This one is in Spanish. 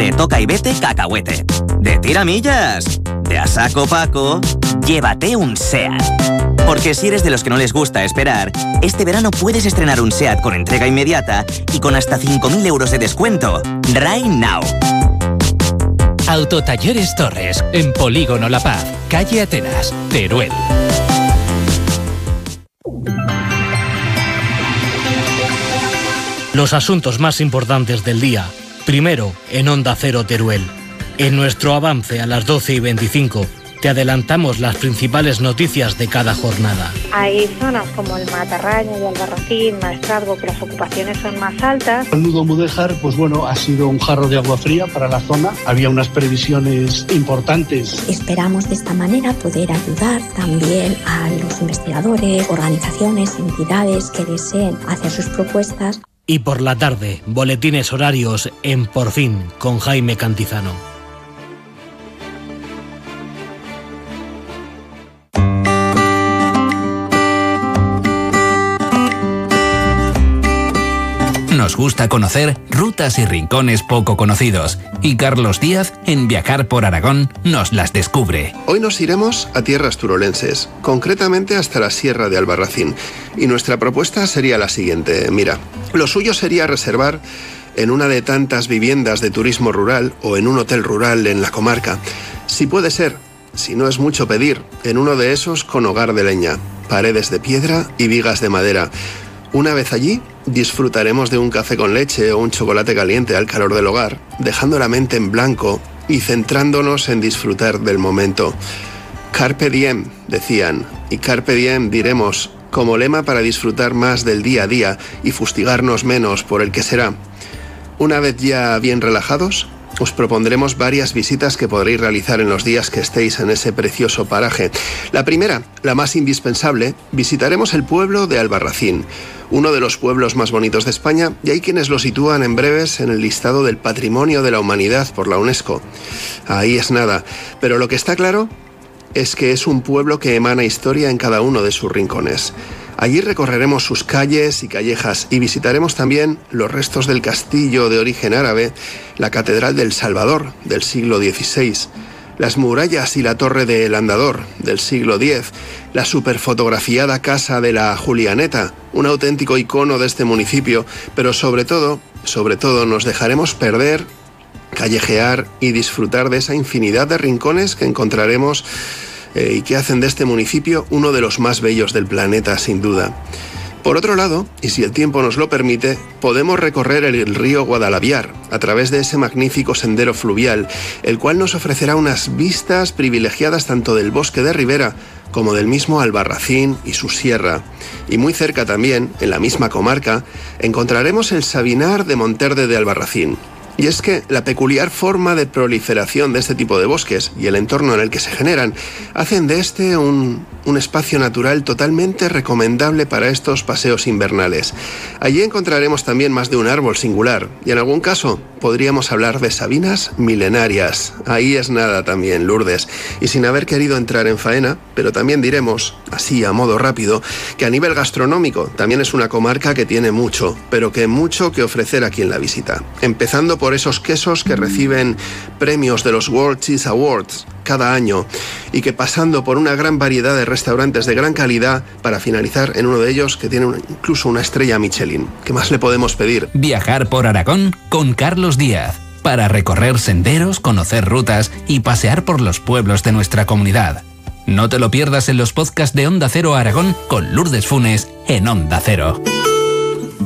De toca y vete, cacahuete. De tiramillas. De a saco Paco. Llévate un SEAT. Porque si eres de los que no les gusta esperar, este verano puedes estrenar un SEAT con entrega inmediata y con hasta 5.000 euros de descuento. Right now. Autotalleres Torres, en Polígono La Paz, calle Atenas, Teruel. Los asuntos más importantes del día. Primero, en Onda Cero Teruel. En nuestro avance a las 12:25, te adelantamos las principales noticias de cada jornada. Hay zonas como el Matarraña y Albarracín, Maestrazgo, que las ocupaciones son más altas. El nudo Mudéjar, pues bueno, ha sido un jarro de agua fría para la zona. Había unas previsiones importantes. Esperamos de esta manera poder ayudar también a los investigadores, organizaciones, entidades que deseen hacer sus propuestas. Y por la tarde, boletines horarios en Por Fin, con Jaime Cantizano. Nos gusta conocer rutas y rincones poco conocidos, y Carlos Díaz, en Viajar por Aragón, nos las descubre. Hoy nos iremos a tierras turolenses, concretamente hasta la Sierra de Albarracín, y nuestra propuesta sería la siguiente. Mira, lo suyo sería reservar en una de tantas viviendas de turismo rural o en un hotel rural en la comarca. Si puede ser, si no es mucho pedir, en uno de esos con hogar de leña, paredes de piedra y vigas de madera. Una vez allí, disfrutaremos de un café con leche o un chocolate caliente al calor del hogar, dejando la mente en blanco y centrándonos en disfrutar del momento. Carpe diem, decían, y carpe diem diremos como lema para disfrutar más del día a día y fustigarnos menos por el que será. Una vez ya bien relajados, os propondremos varias visitas que podréis realizar en los días que estéis en ese precioso paraje. La primera, la más indispensable, visitaremos el pueblo de Albarracín, uno de los pueblos más bonitos de España, y hay quienes lo sitúan en breves en el listado del Patrimonio de la Humanidad por la UNESCO. Ahí es nada, pero lo que está claro es que es un pueblo que emana historia en cada uno de sus rincones. Allí recorreremos sus calles y callejas y visitaremos también los restos del castillo de origen árabe, la Catedral del Salvador del siglo XVI, las murallas y la Torre del Andador del siglo X, la superfotografiada Casa de la Julianeta, un auténtico icono de este municipio, pero sobre todo nos dejaremos perder, callejear y disfrutar de esa infinidad de rincones que encontraremos y que hacen de este municipio uno de los más bellos del planeta, sin duda. Por otro lado, y si el tiempo nos lo permite, podemos recorrer el río Guadalaviar a través de ese magnífico sendero fluvial, el cual nos ofrecerá unas vistas privilegiadas tanto del bosque de ribera como del mismo Albarracín y su sierra. Y muy cerca también, en la misma comarca, encontraremos el Sabinar de Monterde de Albarracín. Y es que la peculiar forma de proliferación de este tipo de bosques y el entorno en el que se generan hacen de este un espacio natural totalmente recomendable para estos paseos invernales. Allí encontraremos también más de un árbol singular y en algún caso podríamos hablar de sabinas milenarias. Ahí es nada también, Lourdes. Y sin haber querido entrar en faena, pero también diremos, así a modo rápido, que a nivel gastronómico también es una comarca que tiene mucho, pero que mucho que ofrecer a quien la visita. Empezando por esos quesos que reciben premios de los World Cheese Awards cada año y que pasando por una gran variedad de restaurantes de gran calidad para finalizar en uno de ellos que tiene incluso una estrella Michelin. ¿Qué más le podemos pedir? Viajar por Aragón con Carlos Díaz, para recorrer senderos, conocer rutas y pasear por los pueblos de nuestra comunidad. No te lo pierdas en los podcasts de Onda Cero Aragón con Lourdes Funes en Onda Cero.